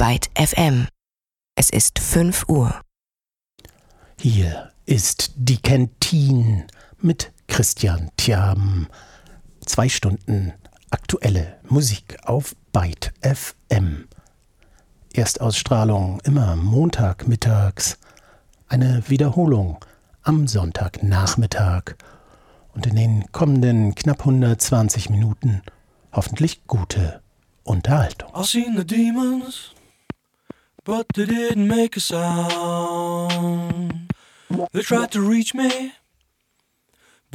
Byte FM. Es ist 5 Uhr. Hier ist die Kantine mit Christian Thiaben. 2 Stunden aktuelle Musik auf Byte FM. Erstausstrahlung immer Montagmittags. Eine Wiederholung am Sonntagnachmittag. Und in den kommenden knapp 120 Minuten hoffentlich gute Unterhaltung. I've seen the demons, but they didn't make a sound. They tried to reach me,